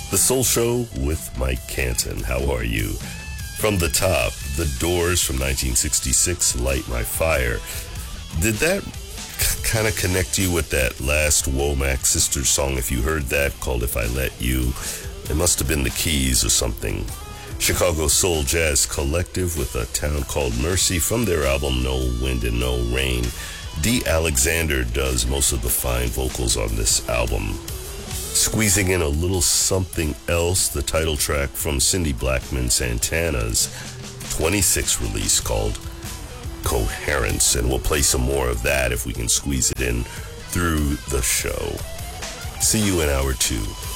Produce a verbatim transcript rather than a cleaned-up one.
The Soul Show with Mike Canton. How are you? From the top, The Doors from nineteen sixty-six, Light My Fire. Did that k- kind of connect you with that last Womack Sisters song, if you heard that, called If I Let You? It must have been the Keys or something. Chicago Soul Jazz Collective with A Town Called Mercy from their album No Wind and No Rain. Dee Alexander does most of the fine vocals on this album. Squeezing in a little something else, the title track from Cindy Blackman Santana's twenty-six release called Coherence, and we'll play some more of that if we can squeeze it in through the show. See you in hour two.